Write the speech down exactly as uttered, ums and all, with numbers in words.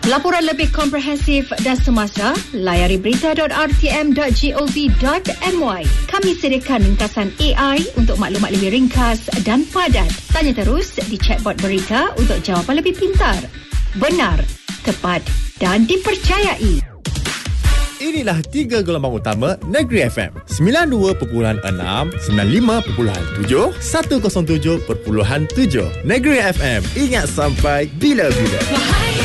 Laporan lebih komprehensif dan semasa, layari berita dot r t m dot gov dot m y. Kami sediakan ringkasan A I untuk maklumat lebih ringkas dan padat. Tanya terus di chatbot berita untuk jawapan lebih pintar, benar, tepat dan dipercayai. Inilah tiga gelombang utama Negeri F M. sembilan puluh dua perpuluhan enam, sembilan puluh lima perpuluhan tujuh, seratus tujuh perpuluhan tujuh. Negeri F M. Ingat sampai bila-bila.